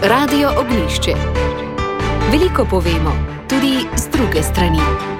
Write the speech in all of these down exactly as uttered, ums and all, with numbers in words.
Radio Ognjišče. Veliko povemo, tudi z druge strani.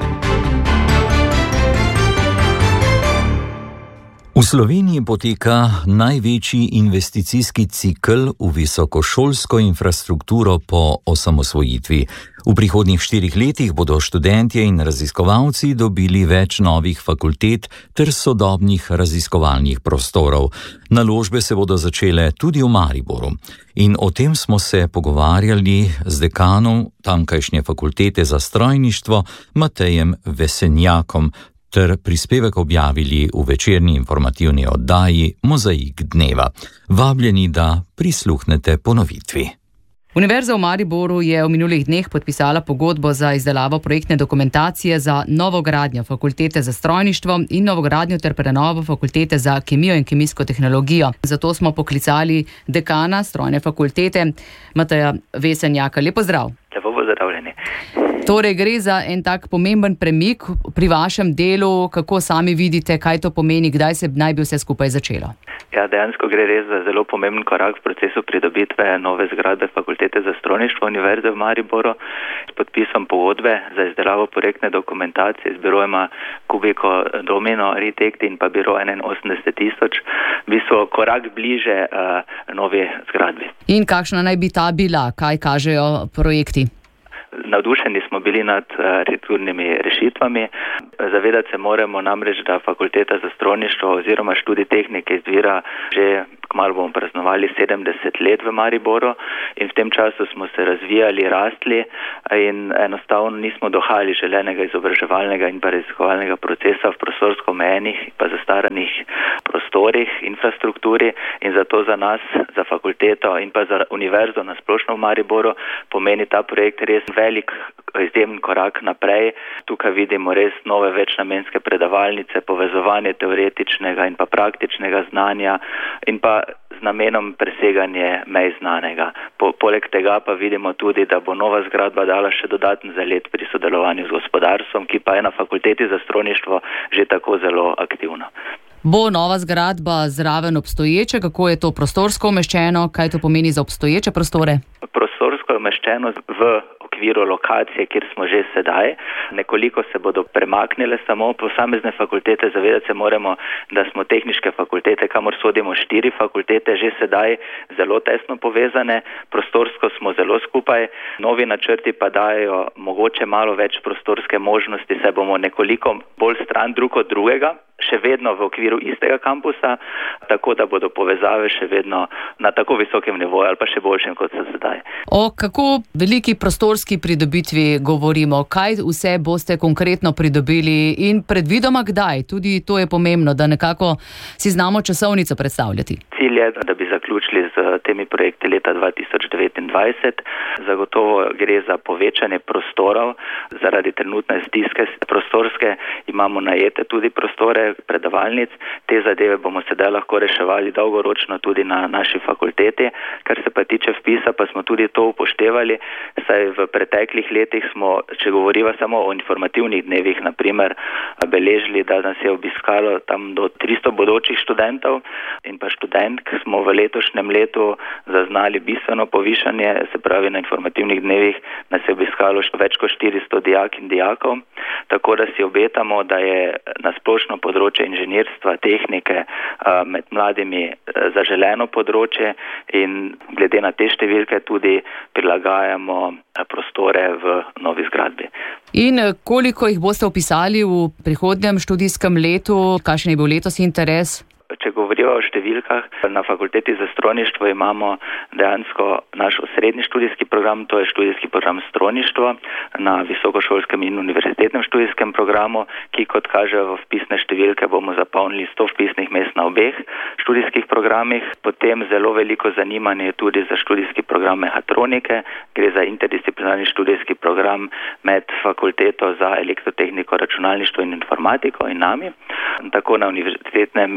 V Sloveniji poteka največji investicijski cikel v visokošolsko infrastrukturo po osamosvojitvi. V prihodnjih štirih letih bodo študentje in raziskovalci dobili več novih fakultet ter sodobnih raziskovalnih prostorov. Naložbe se bodo začele tudi v Mariboru. In o tem smo se pogovarjali z dekanom tamkajšnje fakultete za strojništvo Matejem Vesenjakom, ter prispevek objavili v večerni informativni oddaji Mozaik dneva. Vabljeni, da prisluhnete ponovitvi. Univerza v Mariboru je v minulih dneh podpisala pogodbo za izdelavo projektne dokumentacije za novogradnjo fakultete za strojništvo in novogradnjo ter prenovo fakultete za kemijo in kemijsko tehnologijo. Zato smo poklicali dekana strojne fakultete Mateja Vesenjaka. Lep pozdrav. Lepo pozdravljeni. Torej gre za en tak pomemben premik pri vašem delu, kako sami vidite, kaj to pomeni, kdaj se naj bi vse skupaj začelo? Ja, dejansko gre res za zelo pomemben korak v procesu pridobitve nove zgradbe fakultete za strojništvo Univerze v Mariboru s podpisom pogodbe za izdelavo projektne dokumentacije z birojema Kubiko Domino, Ritect in pa biro oseminosemdeset tisoč, v bistvu korak bliže uh, novi zgradbi. In kakšna naj bi ta bila? Kaj kažejo projekti? Navdušeni smo bili nad arhitekturnimi rešitvami. Zavedati se moramo namreč, da fakulteta za strojništvo oziroma študij tehnike izvira že kmalu bomo praznovali sedemdeset let v Mariboru in v tem času smo se razvijali, rastli in enostavno nismo dohajali želenega izobraževalnega in pa raziskovalnega procesa v prostorsko omejenih pa zastaranih prostorih, infrastrukturi in zato za nas, za fakulteto in pa za univerzo na splošno v Mariboru pomeni ta projekt res velik izjemen korak naprej. Tukaj vidimo res nove večnamenske predavalnice, povezovanje teoretičnega in pa praktičnega znanja in pa z namenom preseganje mej znanega. Po, poleg tega pa vidimo tudi, da bo nova zgradba dala še dodaten zalet pri sodelovanju z gospodarstvom, ki pa je na fakulteti za strojništvo že tako zelo aktivno. Bo nova zgradba zraven obstoječe? Kako je to prostorsko umeščeno? Kaj to pomeni za obstoječe prostore? Prostorsko je umeščeno v okviru lokacije, kjer smo že sedaj. Nekoliko se bodo premaknile samo posamezne fakultete. Zavedati se moramo, da smo tehniške fakultete, kamor sodimo štiri fakultete, že sedaj zelo tesno povezane. Prostorsko smo zelo skupaj. Novi načrti pa dajo mogoče malo več prostorske možnosti, saj bomo nekoliko bolj stran drug od drugega, še vedno v okviru istega kampusa, tako da bodo povezave še vedno na tako visokem nivoju ali pa še boljšem, kot so sedaj. O kako veliki prostorski pridobitvi govorimo? Kaj vse boste konkretno pridobili in predvidoma kdaj? Tudi to je pomembno, da nekako si znamo časovnico predstavljati. Cilj je, da bi zaključili z temi projekti leta dva tisoč devetindvajset. Zagotovo gre za povečanje prostorov. Zaradi trenutne stiske prostorske imamo najete tudi prostore predavalnic. Te zadeve bomo sedaj lahko reševali dolgoročno tudi na naši fakulteti. Kar se pa tiče vpisa, pa smo tudi to upoštevali, saj v preteklih letih smo, če govoriva samo o informativnih dnevih, na primer, beležili, da nas je obiskalo tam do tristo bodočih študentov in pa študentk. Smo v letošnjem letu zaznali bistveno povišanje, se pravi na informativnih dnevih nas je obiskalo več kot štiristo dijak in dijakov, tako da si obetamo, da je na splošno področje inženirstva, tehnike med mladimi zaželeno področje in glede na te številke tudi prilagajamo prostore v novi zgradbi. In koliko jih boste opisali v prihodnjem študijskem letu? Kakšen je bil letos interes? Če govoriva o številkah, na fakulteti za strojništvo imamo dejansko naš osrednji študijski program, to je študijski program strojništvo na visokošolskem in univerzitetnem študijskem programu, ki kot kažejo vpisne številke bomo zapolnili sto vpisnih mest na obeh študijskih programih. Potem zelo veliko zanimanje tudi za študijski program mehatronike, gre za interdisciplinarni študijski program med fakulteto za elektrotehniko, računalništvo in informatiko in nami. Tako na univerzitetnem in visokošolskem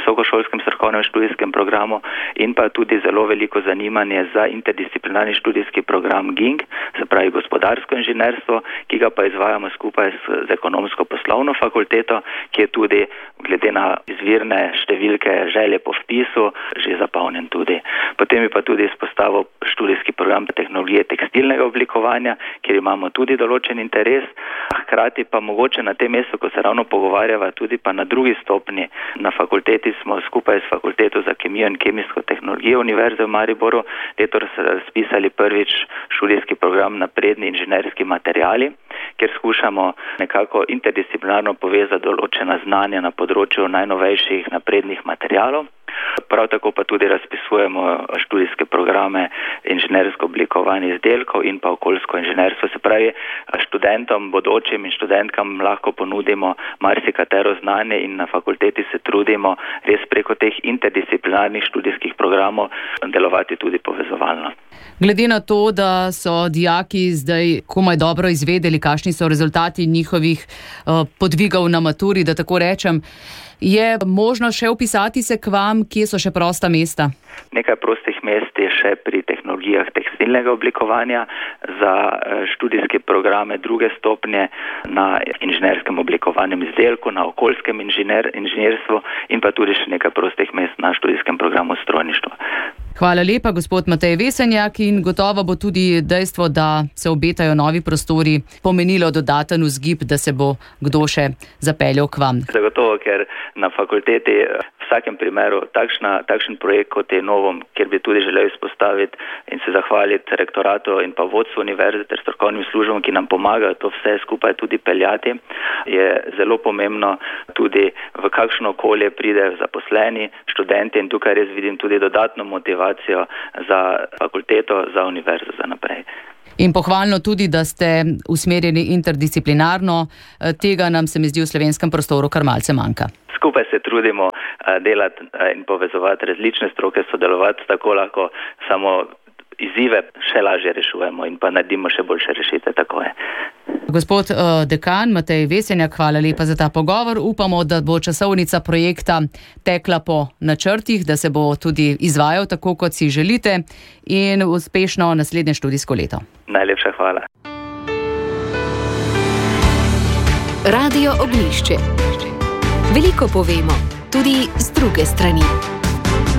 visokošolskem strokovnem študijskem programu in pa tudi zelo veliko zanimanje za interdisciplinarni študijski program G I N G, se pravi gospodarsko inženirstvo, ki ga pa izvajamo skupaj z, z ekonomsko-poslovno fakulteto, ki je tudi glede na izvirne številke želje po vpisu že zapolnjen tudi. Potem je pa tudi izpostavil študijski program tehnologije tekstilnega oblikovanja, kjer imamo tudi določen interes. Hkrati pa mogoče na tem mestu, ko se ravno pogovarjava, tudi pa na drugi stopni. Na fakulteti smo skupaj s Fakulteto za kemijo in kemijsko tehnologijo Univerze v Mariboru letos razpisali prvič študijski program napredni inženirski materiali, kjer skušamo nekako interdisciplinarno povezati določena znanja na področju najnovejših naprednih materialov. Prav tako pa tudi razpisujemo študijske programe inženirsko oblikovanje izdelkov in pa okoljsko inženirstvo. Se pravi, študentom, bodočim in študentkam lahko ponudimo marsikatero znanje in na fakulteti se trudimo res preko teh interdisciplinarnih študijskih programov delovati tudi povezovalno. Glede na to, da so dijaki zdaj komaj dobro izvedeli, kakšni so rezultati njihovih uh, podvigov na maturi, da tako rečem, je možno še vpisati se k vam, kje so še prosta mesta? Nekaj prostih mest je še pri tehnologijah tekstilnega oblikovanja za študijske programe druge stopnje na inženerskem oblikovanjem izdelku, na okoljskem inženir, inženirstvu in pa tudi še nekaj prostih mest na študijskem programu strojništva. Hvala lepa, gospod Matej Vesenjak, in gotovo bo tudi dejstvo, da se obetajo novi prostori, pomenilo dodaten vzgib, da se bo kdo še zapeljal k vam. Zagotovo, ker na fakulteti v vsakem primeru takšna, takšen projekt kot je Novom, kjer bi tudi želel izpostaviti in se zahvaliti rektoratu in pa vodstvu univerze ter strokovnim službam, ki nam pomagajo to vse skupaj tudi peljati, je zelo pomembno tudi v kakšno okolje pridejo zaposleni, študenti, in tukaj res vidim tudi dodatno motivacijo za fakulteto, za univerzo za naprej. In pohvalno tudi, da ste usmerjeni interdisciplinarno, tega nam se mi zdi v slovenskem prostoru kar malce manjka. Skupaj se trudimo delati in povezovati različne stroke, sodelovati, tako lahko samo izzive še lažje rešujemo in pa naredimo še boljše rešitve, tako je. Gospod uh, dekan Matej Vesenjak, hvala lepa za ta pogovor. Upamo, da bo časovnica projekta tekla po načrtih, da se bo tudi izvajal tako, kot si želite, in uspešno naslednje študijsko leto. Najlepša hvala. Radio Ognjišče. Veliko povemo, tudi z druge strani.